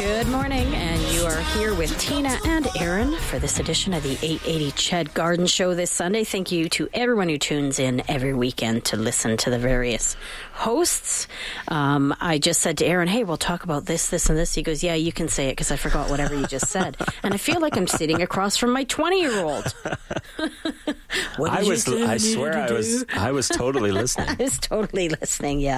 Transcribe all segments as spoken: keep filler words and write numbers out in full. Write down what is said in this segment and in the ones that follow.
Good morning, and you are here with Tina and Aaron for this edition of the eight eighty Ched Garden Show this Sunday. Thank you to everyone who tunes in every weekend to listen to the various hosts. Um, I just said to Aaron, hey, we'll talk about this, this, and this. He goes, yeah, you can say it because I forgot whatever you just said. And I feel like I'm sitting across from my twenty-year-old. I was, I swear I was, I was totally listening. I was totally listening, yeah.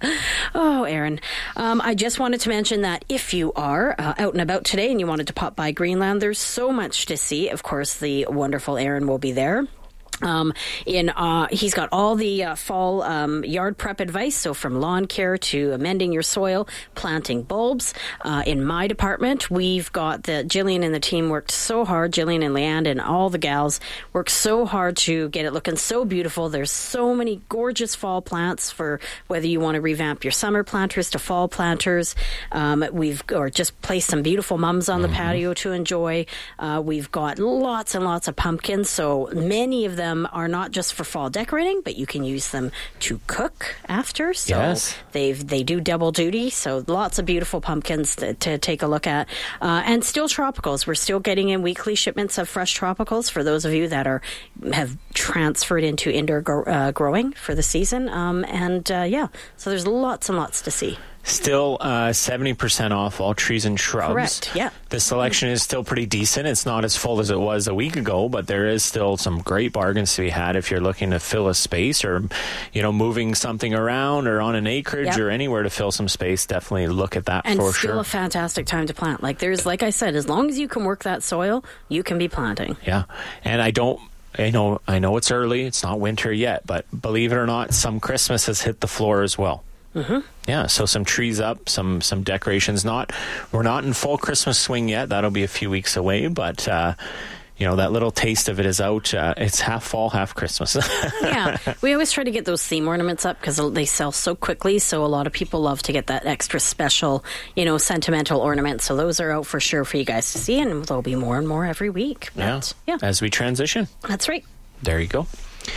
Oh, Aaron, um, I just wanted to mention that if you are uh, out and about today and you wanted to pop by Greenland, there's so much to see. Of course, the wonderful Aaron will be there. Um, in uh, he's got all the uh, fall um, yard prep advice, so from lawn care to amending your soil, planting bulbs. Uh, in my department, we've got the Jillian and the team worked so hard. Jillian and Leanne and all the gals worked so hard to get it looking so beautiful. There's so many gorgeous fall plants for whether you want to revamp your summer planters to fall planters. Um, we've or just place some beautiful mums on the mm-hmm. patio to enjoy. Uh, we've got lots and lots of pumpkins, so many of them are not just for fall decorating, but you can use them to cook after. So yes. they they do double duty. So lots of beautiful pumpkins to, to take a look at. Uh, and still tropicals. We're still getting in weekly shipments of fresh tropicals for those of you that are have transferred into indoor gro- uh, growing for the season. Um, and uh, yeah, so there's lots and lots to see. Still uh, seventy percent off all trees and shrubs. Correct, yeah. The selection is still pretty decent. It's not as full as it was a week ago, but there is still some great bargains to be had if you're looking to fill a space or, you know, moving something around or on an acreage yep. or anywhere to fill some space. Definitely look at that and for sure. And still a fantastic time to plant. Like there's, like I said, as long as you can work that soil, you can be planting. Yeah, and I don't... I know, I know it's early. It's not winter yet, but believe it or not, some Christmas has hit the floor as well. Mm-hmm. Yeah, so some trees up, some some decorations. Not we're not in full Christmas swing yet. That'll be a few weeks away, but uh, you know that little taste of it is out. Uh, it's half fall, half Christmas. Yeah, we always try to get those theme ornaments up because they sell so quickly. So a lot of people love to get that extra special, you know, sentimental ornament. So those are out for sure for you guys to see, and there'll be more and more every week. But, yeah, yeah, as we transition. That's right. There you go.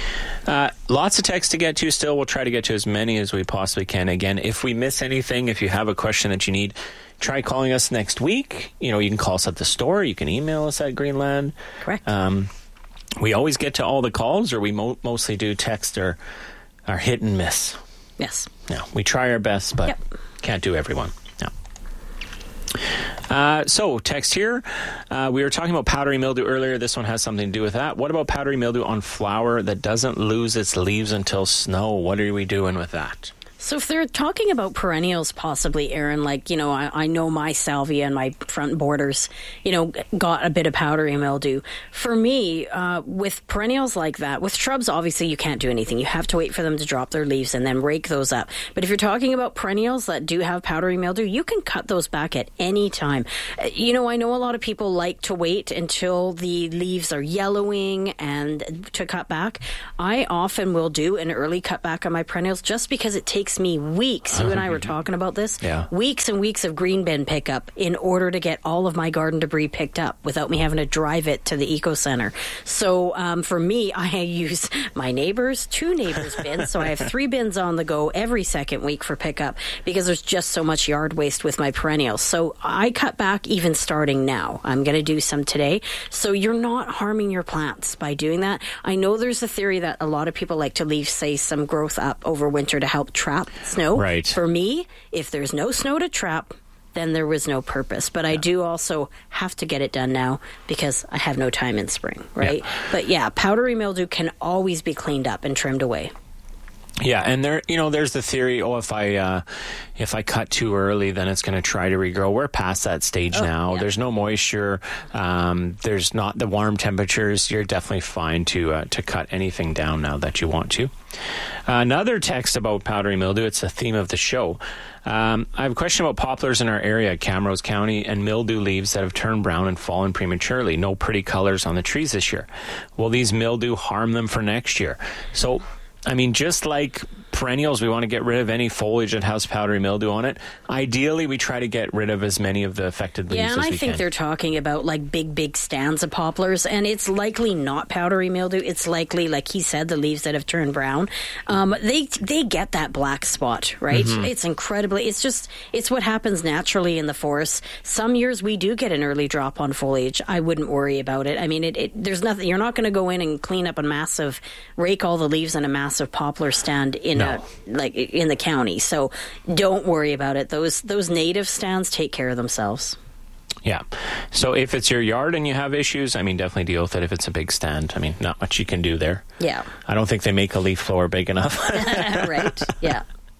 Uh, lots of texts to get to still. We'll try to get to as many as we possibly can. Again, if we miss anything, if you have a question that you need, try calling us next week. You know, you can call us at the store. You can email us at Greenland. Correct. Um, we always get to all the calls, or we mo- mostly do text or, or hit and miss. Yes. No, we try our best, but yep. can't do everyone. No. Uh, so, text here. Uh, we were talking about powdery mildew earlier. This one has something to do with that. What about powdery mildew on flower that doesn't lose its leaves until snow? What are we doing with that? So if they're talking about perennials, possibly, Aaron, like, you know, I, I know my salvia and my front borders, you know, got a bit of powdery mildew. For me, uh, with perennials like that, with shrubs, obviously you can't do anything. You have to wait for them to drop their leaves and then rake those up. But if you're talking about perennials that do have powdery mildew, you can cut those back at any time. Uh, you know, I know a lot of people like to wait until the leaves are yellowing and to cut back. I often will do an early cut back on my perennials just because it takes me weeks. You and I were talking about this. Yeah. Weeks and weeks of green bin pickup in order to get all of my garden debris picked up without me having to drive it to the eco center. So um, for me, I use my neighbors, two neighbors' bins. So I have three bins on the go every second week for pickup because there's just so much yard waste with my perennials. So I cut back even starting now. I'm going to do some today. So you're not harming your plants by doing that. I know there's a theory that a lot of people like to leave, say, some growth up over winter to help trap snow. Right. For me, if there's no snow to trap, then there was no purpose. But yeah. I do also have to get it done now because I have no time in spring, right? Yeah. But yeah, powdery mildew can always be cleaned up and trimmed away. Yeah, and there, you know, there's the theory. Oh, if I uh, if I cut too early, then it's going to try to regrow. We're past that stage oh, now. Yeah. There's no moisture. Um, there's not the warm temperatures. You're definitely fine to uh, to cut anything down now that you want to. Uh, another text about powdery mildew. It's a theme of the show. Um, I have a question about poplars in our area, Camrose County, and mildew leaves that have turned brown and fallen prematurely. No pretty colors on the trees this year. Will these mildew harm them for next year? So, I mean, just like perennials, we want to get rid of any foliage that has powdery mildew on it. Ideally, we try to get rid of as many of the affected leaves yeah, as and we I can. think they're talking about like big, big stands of poplars, and it's likely not powdery mildew. It's likely, like he said, the leaves that have turned brown. Um, they they get that black spot, right? Mm-hmm. It's incredibly. It's just it's what happens naturally in the forest. Some years we do get an early drop on foliage. I wouldn't worry about it. I mean, it, it there's nothing. You're not going to go in and clean up a massive, rake all the leaves in a massive poplar stand in no. a like in the county. So don't worry about it. Those those native stands take care of themselves. Yeah. So if it's your yard and you have issues, I mean, definitely deal with it if it's a big stand. I mean, not much you can do there. Yeah. I don't think they make a leaf blower big enough. Right. Yeah.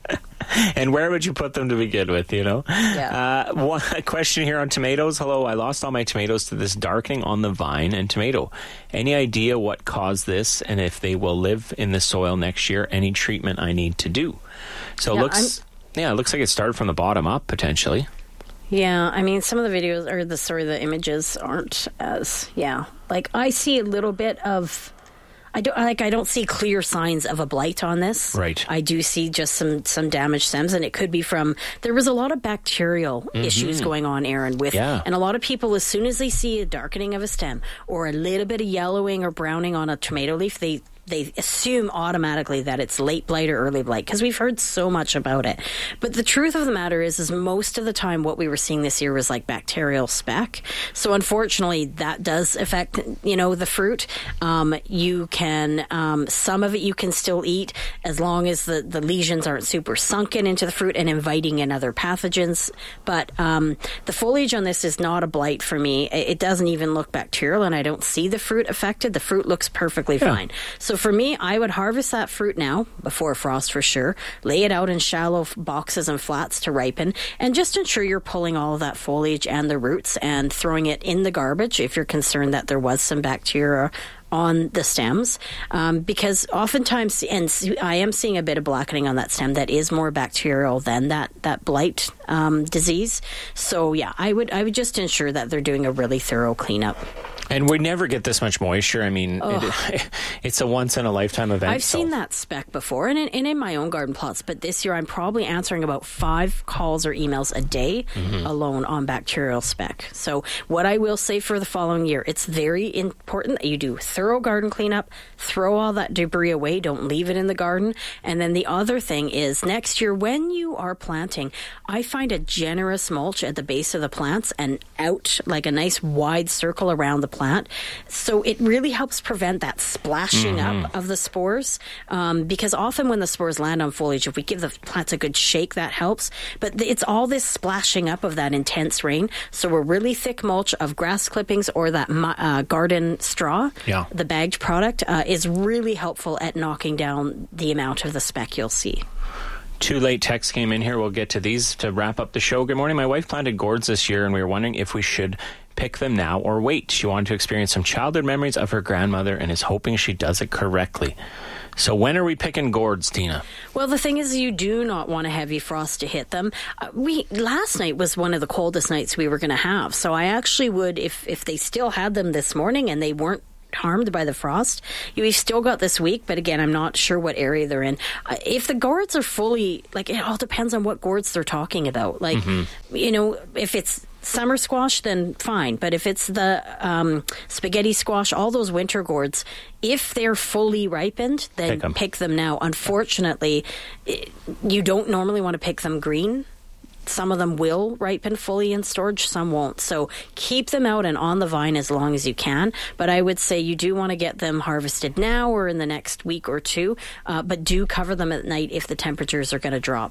And where would you put them to begin with, you know? Yeah. Uh, one a question here on tomatoes. Hello, I lost all my tomatoes to this darkening on the vine and tomato. Any idea what caused this and if they will live in the soil next year? Any treatment I need to do? So yeah, it looks, I'm, yeah, it looks like it started from the bottom up, potentially. Yeah, I mean, some of the videos, or the, sorry, the images aren't as, yeah. Like, I see a little bit of... I don't like. I don't see clear signs of a blight on this. Right. I do see just some some damaged stems, and it could be from. There was a lot of bacterial mm-hmm. issues going on, Aaron. With yeah. and a lot of people, as soon as they see a darkening of a stem or a little bit of yellowing or browning on a tomato leaf, they. They assume automatically that it's late blight or early blight because we've heard so much about it. But the truth of the matter is, is most of the time what we were seeing this year was like bacterial speck. So unfortunately, that does affect, you know, the fruit. Um, you can, um, some of it you can still eat as long as the, the lesions aren't super sunken into the fruit and inviting in other pathogens. But um, the foliage on this is not a blight for me. It doesn't even look bacterial, and I don't see the fruit affected. The fruit looks perfectly yeah. fine. So for me, I would harvest that fruit now, before frost for sure, lay it out in shallow boxes and flats to ripen, and just ensure you're pulling all of that foliage and the roots and throwing it in the garbage if you're concerned that there was some bacteria on the stems, um, because oftentimes, and I am seeing a bit of blackening on that stem that is more bacterial than that that blight um, disease. So yeah, I would I would just ensure that they're doing a really thorough cleanup. And we never get this much moisture. I mean, it, it's a once-in-a-lifetime event. I've so. seen that speck before, and in, and in my own garden plots, but this year I'm probably answering about five calls or emails a day mm-hmm. alone on bacterial speck. So what I will say for the following year, it's very important that you do thorough garden cleanup, throw all that debris away, don't leave it in the garden. And then the other thing is, next year when you are planting, I find a generous mulch at the base of the plants and out, like a nice wide circle around the plant. So it really helps prevent that splashing mm-hmm. up of the spores, um, because often when the spores land on foliage, if we give the plants a good shake, that helps. But it's all this splashing up of that intense rain. So a really thick mulch of grass clippings or that uh, garden straw, yeah. the bagged product, uh, is really helpful at knocking down the amount of the speck you'll see. Two late texts came in here. We'll get to these to wrap up the show. Good morning. My wife planted gourds this year, and we were wondering if we should pick them now or wait. She wanted to experience some childhood memories of her grandmother and is hoping she does it correctly. So when are we picking gourds, Tina? Well, the thing is, you do not want a heavy frost to hit them. Uh, we last night was one of the coldest nights we were going to have. So I actually would, if if they still had them this morning and they weren't harmed by the frost, we've still got this week, but again, I'm not sure what area they're in. Uh, if the gourds are fully, like, it all depends on what gourds they're talking about. Like, mm-hmm. you know, if it's summer squash, then fine. But if it's the um, spaghetti squash, all those winter gourds, if they're fully ripened, then pick them, pick them now. Unfortunately, it, you don't normally want to pick them green. Some of them will ripen fully in storage, some won't. So keep them out and on the vine as long as you can. But I would say you do want to get them harvested now or in the next week or two. Uh, but do cover them at night if the temperatures are going to drop.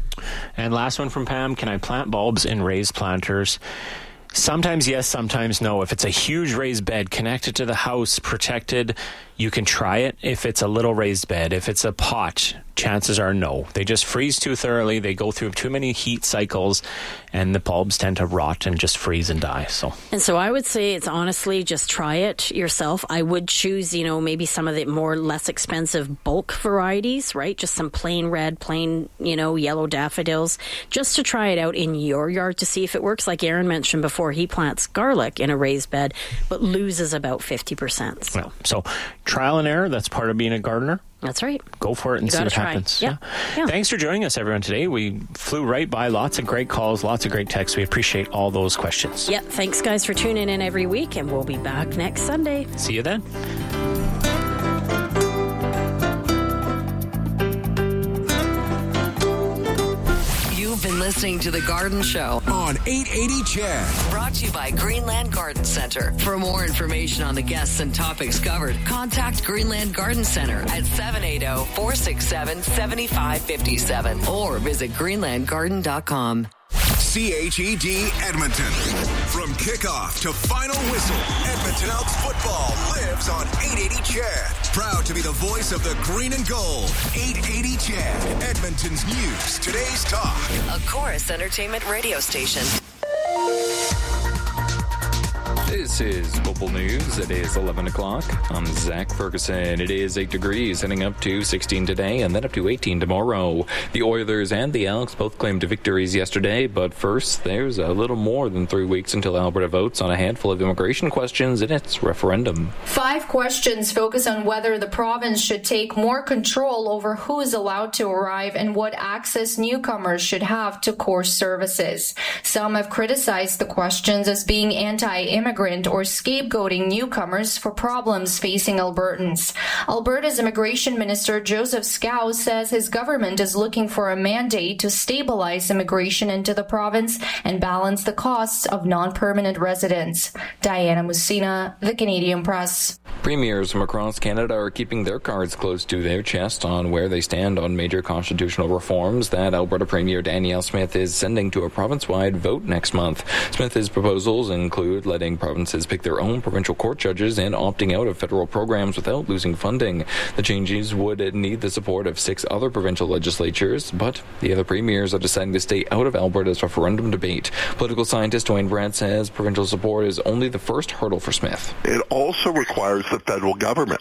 And last one from Pam. Can I plant bulbs in raised planters? Sometimes yes, sometimes no. If it's a huge raised bed connected to the house, protected, you can try it. If it's a little raised bed, if it's a pot, chances are no. They just freeze too thoroughly. They go through too many heat cycles, and the bulbs tend to rot and just freeze and die. So, and so I would say it's honestly just try it yourself. I would choose, you know, maybe some of the more less expensive bulk varieties, right? Just some plain red, plain, you know, yellow daffodils, just to try it out in your yard to see if it works. Like Aaron mentioned before, he plants garlic in a raised bed, but loses about fifty percent. So, yeah. so trial and error, that's part of being a gardener. That's right. Go for it and see what try. happens. Yeah. Yeah. Yeah. Thanks for joining us, everyone, today. We flew right by. Lots of great calls, lots of great texts. We appreciate all those questions. Yeah. Thanks, guys, for tuning in every week, and we'll be back next Sunday. See you then. You've been listening to The Garden Show on eight eighty C H E D. Brought to you by Greenland Garden Center. For more information on the guests and topics covered, contact Greenland Garden Center at seven eight zero, four six seven, seven five five seven or visit greenland garden dot com. C H E D Edmonton. From kickoff to final whistle, Edmonton Elks football lives on eight eighty C H E D. Proud to be the voice of the green and gold. eight eighty C H E D, Edmonton's news, today's talk. A Chorus Entertainment radio station. This is Global News. It is eleven o'clock. I'm Zach Ferguson. It is eight degrees, heading up to sixteen today and then up to eighteen tomorrow. The Oilers and the Elks both claimed victories yesterday, but first, there's a little more than three weeks until Alberta votes on a handful of immigration questions in its referendum. Five questions focus on whether the province should take more control over who is allowed to arrive and what access newcomers should have to core services. Some have criticized the questions as being anti-immigrant or scapegoating newcomers for problems facing Albertans. Alberta's Immigration Minister Joseph Scow says his government is looking for a mandate to stabilize immigration into the province and balance the costs of non-permanent residents. Diana Musina, The Canadian Press. Premiers from across Canada are keeping their cards close to their chest on where they stand on major constitutional reforms that Alberta Premier Danielle Smith is sending to a province-wide vote next month. Smith's proposals include letting provinces pick their own provincial court judges and opting out of federal programs without losing funding. The changes would need the support of six other provincial legislatures, but the other premiers are deciding to stay out of Alberta's referendum debate. Political scientist Dwayne Brandt says provincial support is only the first hurdle for Smith. It also requires the federal government.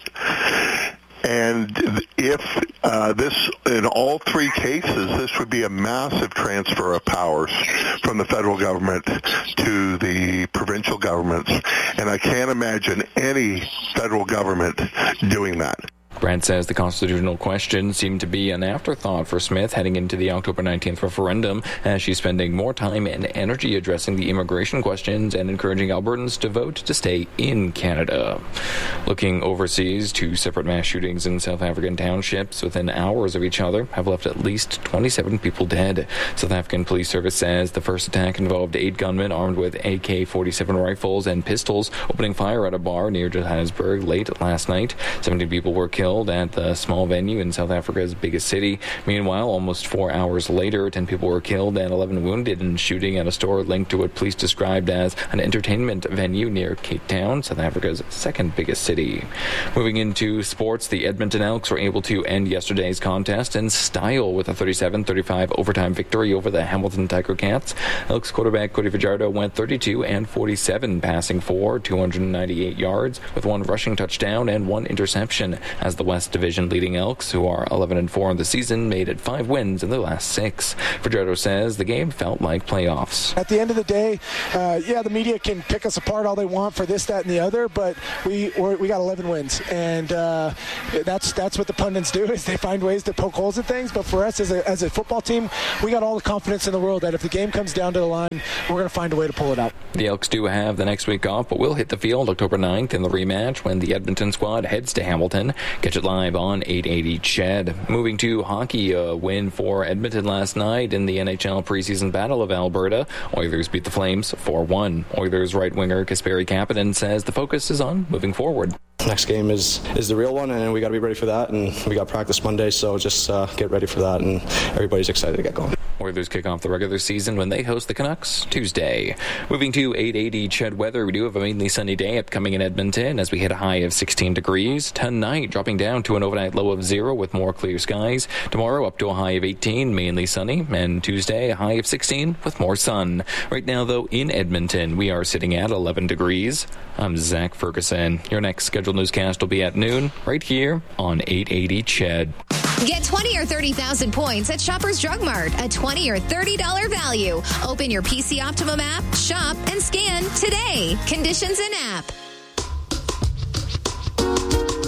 And if uh, this, in all three cases, this would be a massive transfer of powers from the federal government to the provincial governments. And I can't imagine any federal government doing that. Brandt says the constitutional questions seem to be an afterthought for Smith heading into the October nineteenth referendum, as she's spending more time and energy addressing the immigration questions and encouraging Albertans to vote to stay in Canada. Looking overseas, two separate mass shootings in South African townships within hours of each other have left at least twenty-seven people dead. South African Police Service says the first attack involved eight gunmen armed with A K forty-seven rifles and pistols opening fire at a bar near Johannesburg late last night. seventeen people were killed at the small venue in South Africa's biggest city. Meanwhile, almost four hours later, ten people were killed and eleven wounded in shooting at a store linked to what police described as an entertainment venue near Cape Town, South Africa's second biggest city. Moving into sports, the Edmonton Elks were able to end yesterday's contest in style with a thirty-seven thirty-five overtime victory over the Hamilton Tiger Cats. Elks quarterback Cody Fajardo went thirty-two and forty-seven, passing for two hundred ninety-eight yards with one rushing touchdown and one interception, as the West Division leading Elks, who are eleven and four in the season, made it five wins in their last six. Fajardo says the game felt like playoffs. At the end of the day, uh, yeah, the media can pick us apart all they want for this, that, and the other, but we we're, we got eleven wins, and uh, that's that's what the pundits do, is they find ways to poke holes in things. But for us as a as a football team, we got all the confidence in the world that if the game comes down to the line, we're going to find a way to pull it out. The Elks do have the next week off, but will hit the field October ninth in the rematch when the Edmonton squad heads to Hamilton. Catch it live on eight eighty C H E D. Moving to hockey, a win for Edmonton last night in the N H L preseason battle of Alberta. Oilers beat the Flames four one. Oilers right winger Kasperi Kapanen says the focus is on moving forward. Next game is is the real one, and we got to be ready for that, and we got practice Monday, so just uh, get ready for that, and everybody's excited to get going. Oilers kick off the regular season when they host the Canucks Tuesday. Moving to eight eighty C H E D weather, we do have a mainly sunny day upcoming in Edmonton as we hit a high of sixteen degrees. Tonight, dropping down to an overnight low of zero with more clear skies. Tomorrow, up to a high of eighteen, mainly sunny. And Tuesday, a high of sixteen with more sun. Right now, though, in Edmonton, we are sitting at eleven degrees. I'm Zach Ferguson. Your next scheduled newscast will be at noon, right here on eight eighty C H E D. Get twenty or thirty thousand points at Shoppers Drug Mart. A twenty or thirty dollars value. Open your P C Optimum app, shop, and scan today. Conditions in app.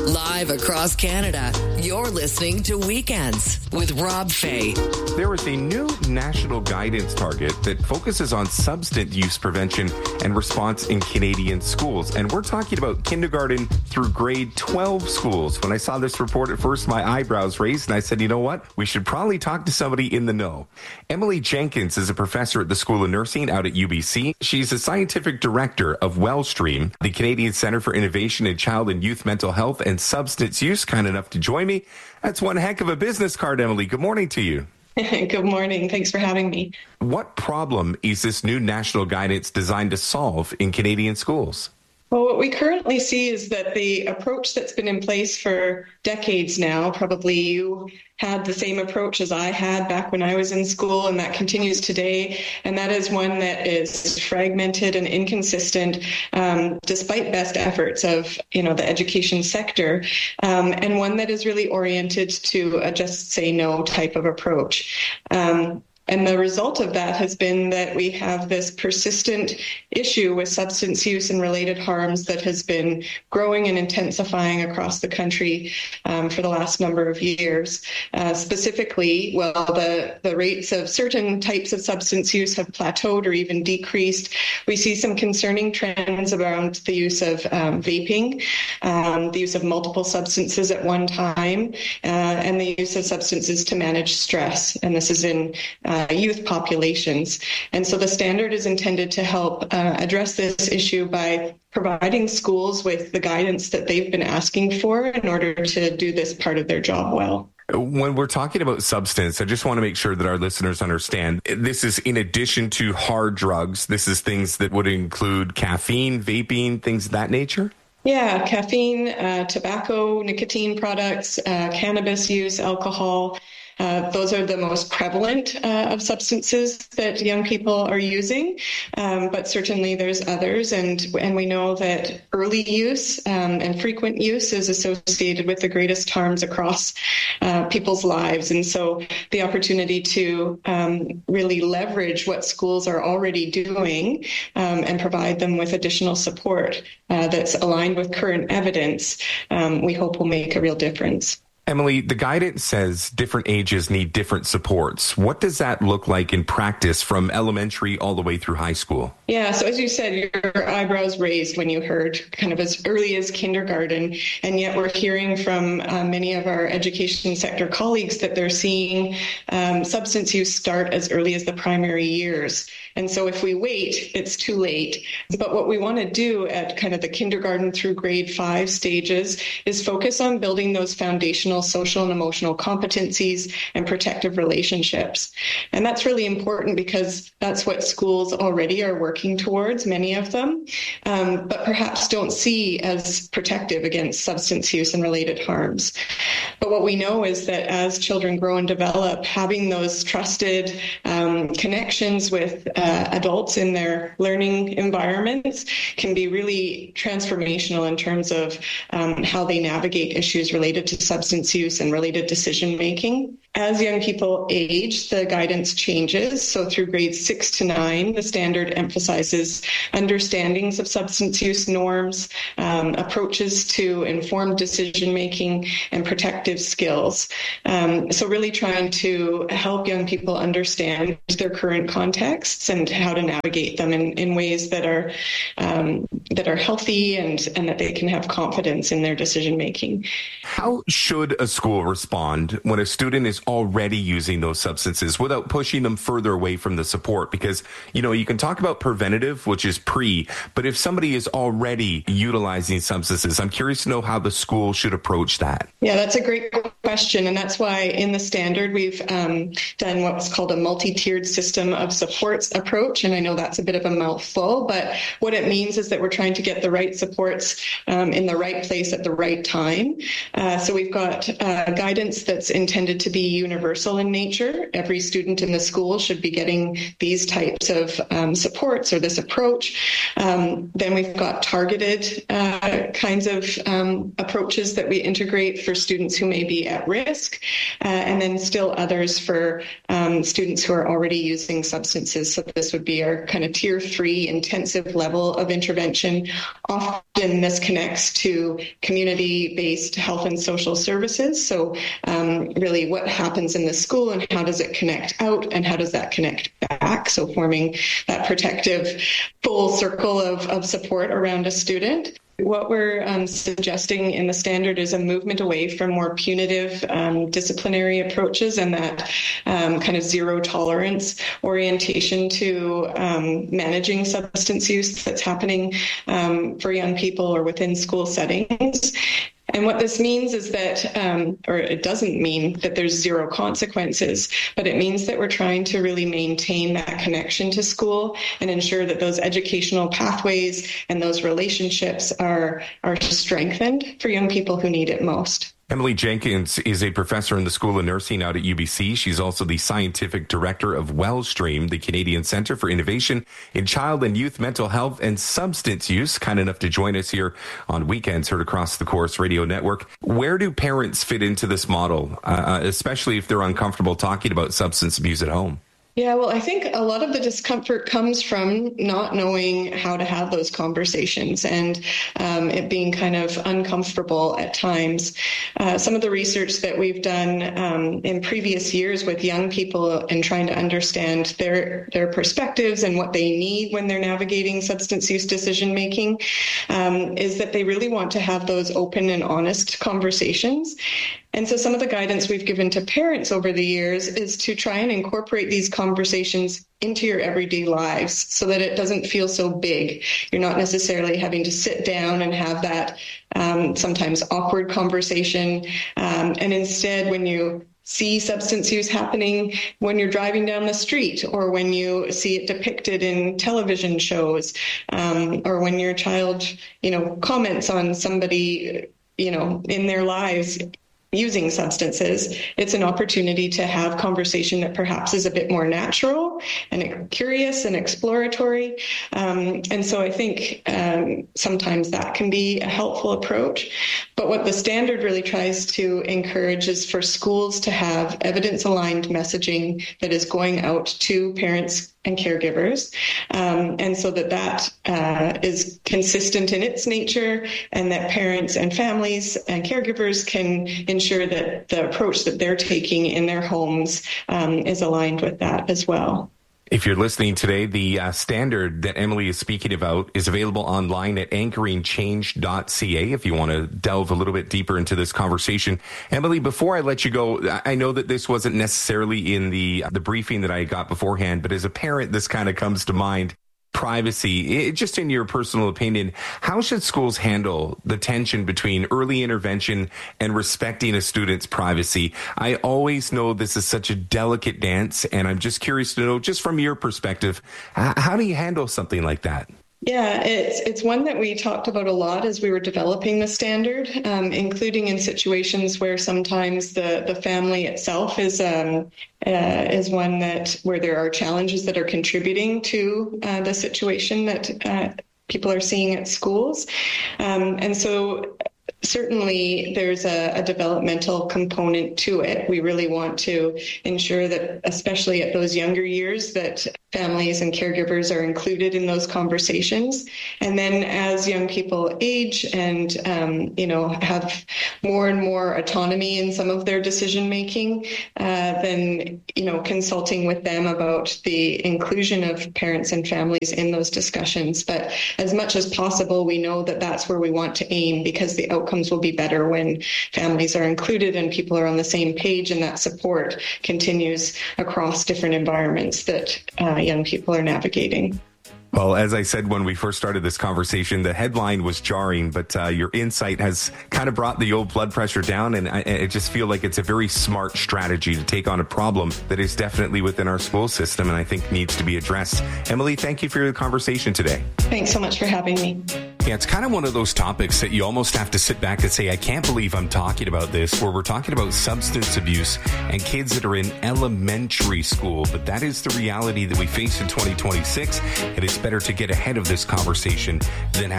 Live across Canada, you're listening to Weekends with Rob Fay. There is a new national guidance target that focuses on substance use prevention and response in Canadian schools. And we're talking about kindergarten through grade twelve schools. When I saw this report at first, my eyebrows raised, and I said, you know what? We should probably talk to somebody in the know. Emily Jenkins is a professor at the School of Nursing out at U B C. She's the scientific director of Wellstream, the Canadian Centre for Innovation in Child and Youth Mental Health and Substance Use. Kind enough to join me. That's one heck of a business card, Emily. Good morning to you. Good morning. Thanks for having me. What problem is this new national guidance designed to solve in Canadian schools? Well, what we currently see is that the approach that's been in place for decades now, probably you had the same approach as I had back when I was in school, and that continues today. And that is one that is fragmented and inconsistent, um, despite best efforts of, you know, the education sector, um, and one that is really oriented to a just say no type of approach. Um, And the result of that has been that we have this persistent issue with substance use and related harms that has been growing and intensifying across the country um, for the last number of years. Uh, specifically, well, the, the rates of certain types of substance use have plateaued or even decreased. We see some concerning trends around the use of um, vaping, um, the use of multiple substances at one time, uh, and the use of substances to manage stress. And this is in uh, Uh, youth populations. And so the standard is intended to help uh, address this issue by providing schools with the guidance that they've been asking for in order to do this part of their job well. When we're talking about substance, I just want to make sure that our listeners understand this is in addition to hard drugs. This is things that would include caffeine, vaping, things of that nature? Yeah, caffeine, uh, tobacco, nicotine products, uh, cannabis use, alcohol. Uh, those are the most prevalent uh, of substances that young people are using, um, but certainly there's others, and and we know that early use um, and frequent use is associated with the greatest harms across uh, people's lives, and so the opportunity to um, really leverage what schools are already doing um, and provide them with additional support uh, that's aligned with current evidence, um, we hope will make a real difference. Emily, the guidance says different ages need different supports. What does that look like in practice from elementary all the way through high school? Yeah, so as you said, your eyebrows raised when you heard kind of as early as kindergarten, and yet we're hearing from uh, many of our education sector colleagues that they're seeing um, substance use start as early as the primary years. And so if we wait, it's too late. But what we want to do at kind of the kindergarten through grade five stages is focus on building those foundational social and emotional competencies and protective relationships. And that's really important because that's what schools already are working towards, many of them, um, but perhaps don't see as protective against substance use and related harms. But what we know is that as children grow and develop, having those trusted um, connections with uh, adults in their learning environments can be really transformational in terms of um, how they navigate issues related to substance use and related decision making. As young people age, the guidance changes. So through grades six to nine, the standard emphasizes understandings of substance use norms, um, approaches to informed decision making, and protective skills. Um, so really trying to help young people understand their current contexts and how to navigate them in, in ways that are um, that are healthy and, and that they can have confidence in their decision making. How should a school respond when a student is already using those substances without pushing them further away from the support? Because, you know, you can talk about preventative, which is pre, but if somebody is already utilizing substances, I'm curious to know how the school should approach that. Yeah, that's a great question. And that's why in the standard, we've um, done what's called a multi-tiered system of supports approach. And I know that's a bit of a mouthful, but what it means is that we're trying to get the right supports um, in the right place at the right time. Uh, so we've got uh, guidance that's intended to be universal in nature. Every student in the school should be getting these types of um, supports or this approach. Um, then we've got targeted uh, kinds of um, approaches that we integrate for students who may be at risk, uh, and then still others for um, students who are already using substances. So this would be our kind of tier three intensive level of intervention. Often this connects to community-based health and social services. So um, really what happens in the school and how does it connect out and how does that connect back? So forming that protective full circle of, of support around a student. What we're um, suggesting in the standard is a movement away from more punitive um, disciplinary approaches and that um, kind of zero tolerance orientation to um, managing substance use that's happening um, for young people or within school settings. And what this means is that, um, or it doesn't mean that there's zero consequences, but it means that we're trying to really maintain that connection to school and ensure that those educational pathways and those relationships are, are strengthened for young people who need it most. Emily Jenkins is a professor in the School of Nursing out at U B C. She's also the scientific director of Wellstream, the Canadian Centre for Innovation in Child and Youth Mental Health and Substance Use. Kind enough to join us here on Weekends, heard across the Corus Radio Network. Where do parents fit into this model, uh, especially if they're uncomfortable talking about substance abuse at home? Yeah, well, I think a lot of the discomfort comes from not knowing how to have those conversations and um, it being kind of uncomfortable at times. Uh, some of the research that we've done um, in previous years with young people and trying to understand their their perspectives and what they need when they're navigating substance use decision making um, is that they really want to have those open and honest conversations. And so some of the guidance we've given to parents over the years is to try and incorporate these conversations into your everyday lives so that it doesn't feel so big. You're not necessarily having to sit down and have that um, sometimes awkward conversation. Um, and instead, when you see substance use happening when you're driving down the street or when you see it depicted in television shows um, or when your child, you know, comments on somebody, you know, in their lives using substances, it's an opportunity to have conversation that perhaps is a bit more natural and curious and exploratory. Um, and so I think um, sometimes that can be a helpful approach. But what the standard really tries to encourage is for schools to have evidence-aligned messaging that is going out to parents and caregivers, um, and so that that uh, is consistent in its nature and that parents and families and caregivers can ensure that the approach that they're taking in their homes um, is aligned with that as well. If you're listening today, the uh, standard that Emily is speaking about is available online at anchoring change dot c a if you want to delve a little bit deeper into this conversation. Emily, before I let you go, I know that this wasn't necessarily in the the briefing that I got beforehand, but as a parent, this kind of comes to mind. Privacy, it, just in your personal opinion, how should schools handle the tension between early intervention and respecting a student's privacy? I always know this is such a delicate dance, and I'm just curious to know, just from your perspective, how do you handle something like that? Yeah, it's it's one that we talked about a lot as we were developing the standard, um, including in situations where sometimes the, the family itself is um, uh, is one that where there are challenges that are contributing to uh, the situation that uh, people are seeing at schools, um, and so. Certainly, there's a, a developmental component to it. We really want to ensure that, especially at those younger years, that families and caregivers are included in those conversations. And then as young people age and, um, you know, have more and more autonomy in some of their decision making, uh, then, you know, consulting with them about the inclusion of parents and families in those discussions. But as much as possible, we know that that's where we want to aim because the outcomes will be better when families are included and people are on the same page and that support continues across different environments that uh, young people are navigating. Well, as I said when we first started this conversation, the headline was jarring, but uh, your insight has kind of brought the old blood pressure down, and I, I just feel like it's a very smart strategy to take on a problem that is definitely within our school system and I think needs to be addressed. Emily, thank you for your conversation today. Thanks so much for having me. Yeah, it's kind of one of those topics that you almost have to sit back and say, I can't believe I'm talking about this, where we're talking about substance abuse and kids that are in elementary school. But that is the reality that we face in twenty twenty-six, and it's better to get ahead of this conversation than